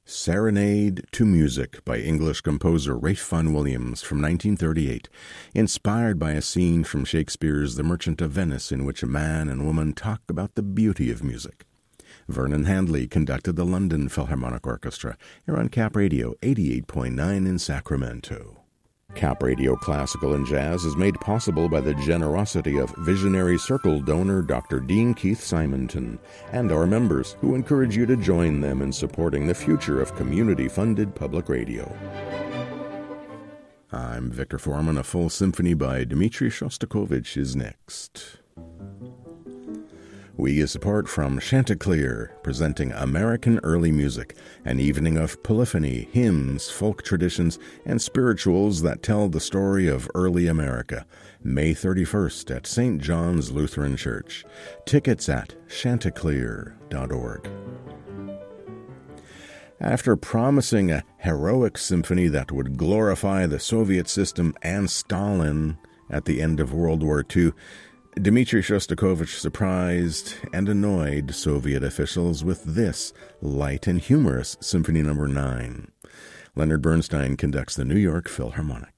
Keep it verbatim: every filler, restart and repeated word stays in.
Serenade to Music by English composer Ralph Vaughan Williams from nineteen thirty-eight, inspired by a scene from Shakespeare's The Merchant of Venice in which a man and woman talk about the beauty of music. Vernon Handley conducted the London Philharmonic Orchestra here on Cap Radio eighty-eight point nine in Sacramento. Cap Radio Classical and Jazz is made possible by the generosity of Visionary Circle donor Doctor Dean Keith Simonton and our members, who encourage you to join them in supporting the future of community-funded public radio. I'm Victor Foreman. A full symphony by Dmitri Shostakovich is next. We get support from Chanticleer, presenting American Early Music, an evening of polyphony, hymns, folk traditions, and spirituals that tell the story of early America. May thirty-first at Saint John's Lutheran Church. Tickets at chanticleer dot org. After promising a heroic symphony that would glorify the Soviet system and Stalin at the end of World War Two, Dmitri Shostakovich surprised and annoyed Soviet officials with this light and humorous Symphony Number nine. Leonard Bernstein conducts the New York Philharmonic.